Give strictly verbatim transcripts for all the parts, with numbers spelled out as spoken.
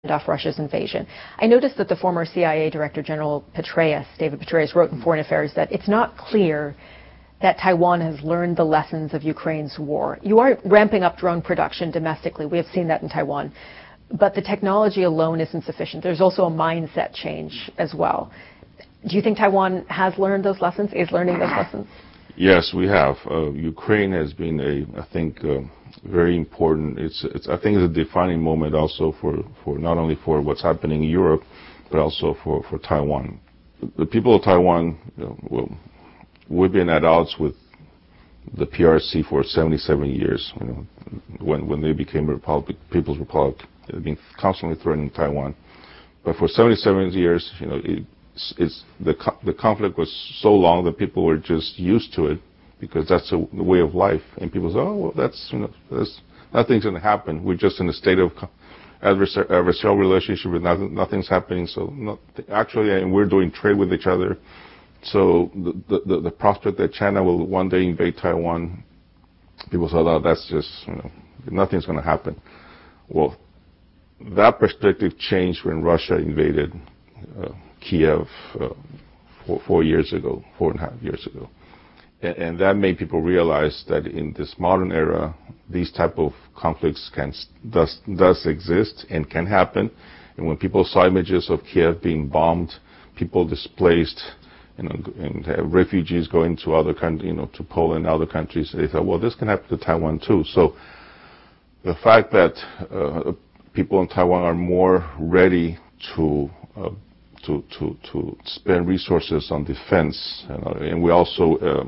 off Russia's invasion. I noticed that the former C I A Director General Petraeus, David Petraeus, wrote in Foreign Affairs that it's not clear that Taiwan has learned the lessons of Ukraine's war. You are ramping up drone production domestically. We have seen that in Taiwan. But the technology alone isn't sufficient. There's also a mindset change as well. Do you think Taiwan has learned those lessons, is learning those lessons? Yes, we have. Uh, Ukraine has been a, I think, uh, very important. It's, it's, I think it's a defining moment also for, for not only for what's happening in Europe, but also for, for Taiwan. The people of Taiwan, you know, well, we've been at odds with the P R C for seventy-seven years. You know, when when they became a republic, People's Republic, they've been constantly threatening Taiwan. But for seventy-seven years, you know, it, it's, it's the the conflict was so long that people were just used to it because that's a, the way of life. And people say, oh well, that's you know, that's, nothing's going to happen. We're just in a state of adversar- adversarial relationship with nothing, nothing's happening. So not, actually, and we're doing trade with each other. So the, the, the prospect that China will one day invade Taiwan, people say, oh, that's just, you know, nothing's going to happen. Well, that perspective changed when Russia invaded uh, Kiev uh, four, four years ago, four and a half years ago. And, and that made people realize that in this modern era, these type of conflicts can, does, does exist and can happen. And when people saw images of Kiev being bombed, people displaced, You know, and have refugees going to other countries, you know, to Poland and other countries. They thought, well, this can happen to Taiwan too. So the fact that uh, people in Taiwan are more ready to uh, to to to spend resources on defense, you know, and we also uh,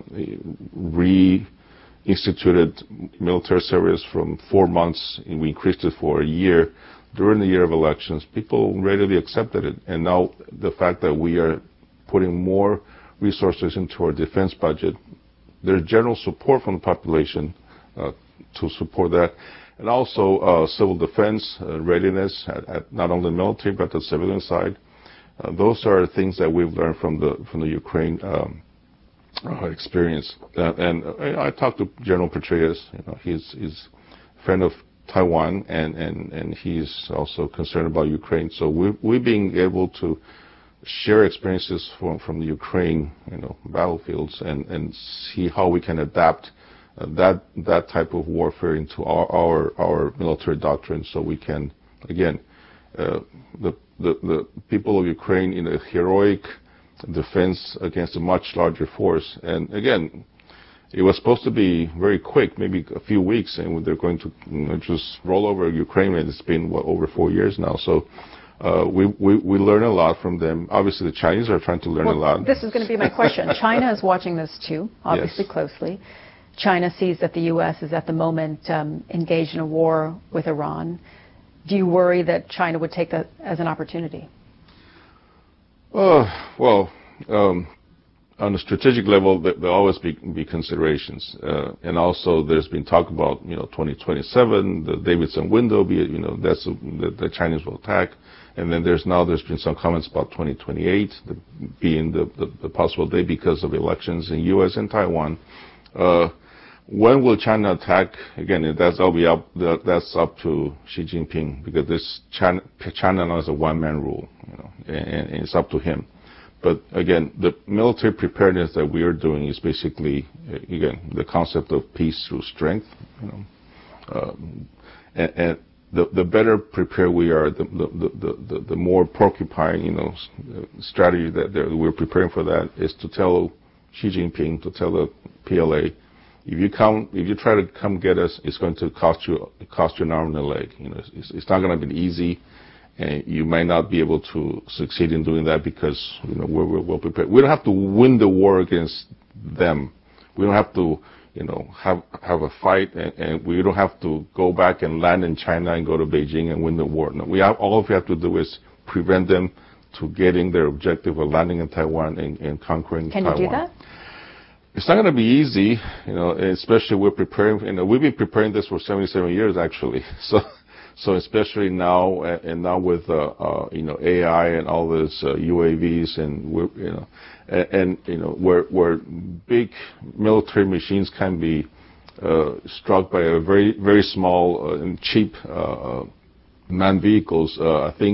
reinstituted military service from four months, and we increased it for a year during the year of elections. People readily accepted it, and now the fact that we are putting more resources into our defense budget. There's general support from the population uh, to support that. And also uh, civil defense uh, readiness at, at not only the military but the civilian side. Uh, those are things that we've learned from the from the Ukraine um, uh, experience. Uh, and uh, I talked to General Petraeus. You know, he's he's a friend of Taiwan, and, and, and he's also concerned about Ukraine. So we we're being able to share experiences from, from the Ukraine, you know, battlefields, and, and see how we can adapt uh, that that type of warfare into our our, our military doctrine, so we can, again, uh, the, the the people of Ukraine in a heroic defense against a much larger force. And again, it was supposed to be very quick, maybe a few weeks, and they're going to you know, just roll over Ukraine. And it's been what, over four years now, so. Uh, we, we, we learn a lot from them. Obviously, the Chinese are trying to learn well, a lot. This is going to be my question. China is watching this too, obviously, yes. closely. China sees that the U S is at the moment um, engaged in a war with Iran. Do you worry that China would take that as an opportunity? Uh, well, um, on a strategic level, there'll always be, be considerations. Uh, and also, there's been talk about, you know, twenty twenty-seven, the Davidson window, be it, you know, that's a, the, the Chinese will attack. And then there's now there's been some comments about twenty twenty-eight the, being the, the, the possible day because of elections in U S and Taiwan. Uh, when will China attack? Again, that's all be up. That's up to Xi Jinping, because this China, China now has a one-man rule, you know, and, and it's up to him. But again, the military preparedness that we are doing is basically, again, the concept of peace through strength, you know, um, and. and The, the better prepared we are, the, the, the, the, the more porcupine, you know, strategy that we're preparing for that is to tell Xi Jinping, to tell the P L A, if you come, if you try to come get us, it's going to cost you, cost you an arm and a leg. You know, it's, it's not going to be easy, and you might not be able to succeed in doing that because, you know, we're, we're well prepared. We don't have to win the war against them. We don't have to, you know, have have a fight, and, and we don't have to go back and land in China and go to Beijing and win the war. No, we have all we have to do is prevent them to getting their objective of landing in Taiwan and, and conquering Can Taiwan. Can you do that? It's not going to be easy, you know. Especially we're preparing. You know, we've been preparing this for seventy-seven years actually. So, so especially now, and now with uh, uh, you know A I and all this uh, U A Vs, and we're, you know. And, and you know, where where big military machines can be uh, struck by a very very small uh, and cheap uh, manned vehicles, uh, I think